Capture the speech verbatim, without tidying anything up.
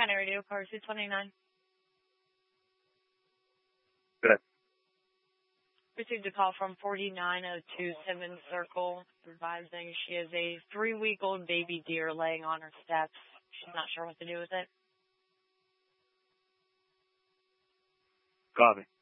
County Radio, car two twenty-nine. Good. Received a call from forty-nine oh two Simmons Circle, advising she has a three-week-old baby deer laying on her steps. She's not sure what to do with it. Copy.